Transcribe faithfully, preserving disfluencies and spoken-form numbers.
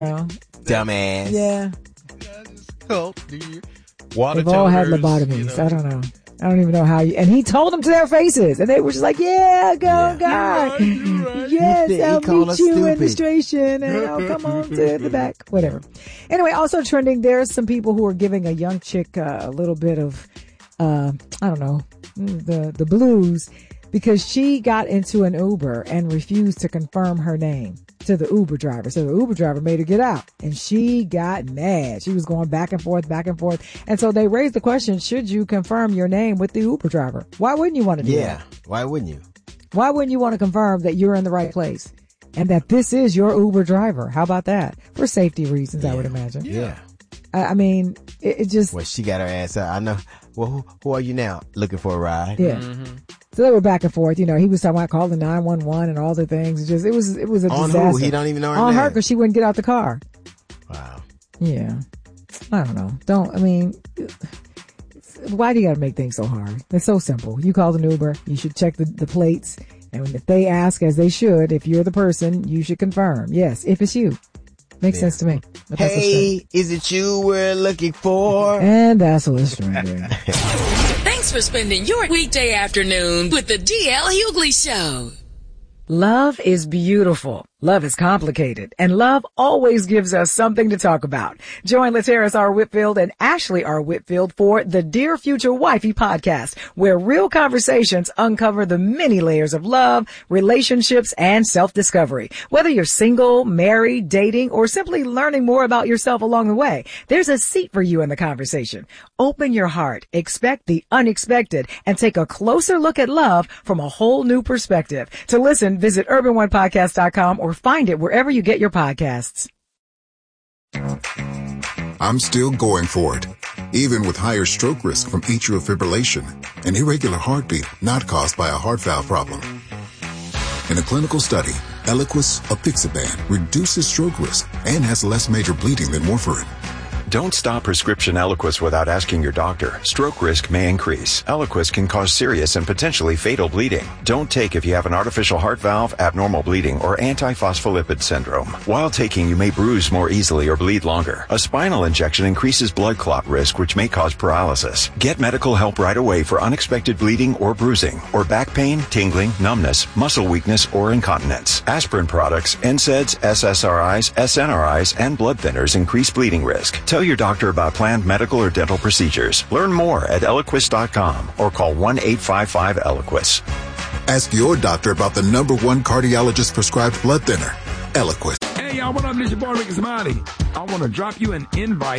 know. Dumbass. Yeah. Water They've all had toters, lobotomies. you know. I don't know. I don't even know how you, and he told them to their faces, and they were just like, yeah, go, Yeah. God. You're right, you're right. Yes, He I'll called meet us you in the stupid. station, and I'll come on to the back, whatever. Anyway, also trending, there's some people who are giving a young chick uh, a little bit of, uh, I don't know, the, the blues, because she got into an Uber and refused to confirm her name to the Uber driver. So the Uber driver made her get out, and she got mad. She was going back and forth, back and forth. And so they raised the question, should you confirm your name with the Uber driver? Why wouldn't you want to do Yeah. that? Why wouldn't you? Why wouldn't you want to confirm that you're in the right place and that this is your Uber driver? How about that? For safety reasons, Yeah. I would imagine. Yeah. I, I mean, it, it just, Well, she got her ass up. I know. Well, who, who are you now? Looking for a ride? yeah. Mm-hmm. So they were back and forth. You know, he was talking about calling nine one one and all the things. It just, it was, it was a On disaster. who? He don't even know her On name. her, because she wouldn't get out the car. Wow. Yeah. I don't know. Don't, I mean, why do you gotta make things so hard? It's so simple. You call an Uber, you should check the, the plates, and if they ask, as they should, if you're the person, you should confirm. Yes, if it's you. Makes Yeah. sense to me. But that's what's Hey, is it you we're looking for? trending. And that's what's trending. Thanks for spending your weekday afternoon with the D L Hughley Show. Love is beautiful. Love is complicated, and love always gives us something to talk about. Join Lateris R. Whitfield and Ashley R. Whitfield for the Dear Future Wifey podcast, where real conversations uncover the many layers of love, relationships, and self-discovery. Whether you're single, married, dating, or simply learning more about yourself along the way, there's a seat for you in the conversation. Open your heart, expect the unexpected, and take a closer look at love from a whole new perspective. To listen, visit urban one podcast dot com or find it wherever you get your podcasts. I'm still going for it, even with higher stroke risk from atrial fibrillation, an irregular heartbeat not caused by a heart valve problem. In a clinical study, Eliquis apixaban reduces stroke risk and has less major bleeding than warfarin. Don't stop prescription Eliquis without asking your doctor. Stroke risk may increase. Eliquis can cause serious and potentially fatal bleeding. Don't take if you have an artificial heart valve, abnormal bleeding, or antiphospholipid syndrome. While taking, you may bruise more easily or bleed longer. A spinal injection increases blood clot risk, which may cause paralysis. Get medical help right away for unexpected bleeding or bruising, or back pain, tingling, numbness, muscle weakness, or incontinence. Aspirin products, N SAIDs, S S R Is, S N R Is, and blood thinners increase bleeding risk. Tell your doctor about planned medical or dental procedures. Learn more at Eliquis dot com or call one eight five five Eliquis. Ask your doctor about the number one cardiologist prescribed blood thinner, Eliquis. Hey, y'all, what up? This your boy Ricky Smiley. I want to drop you an invite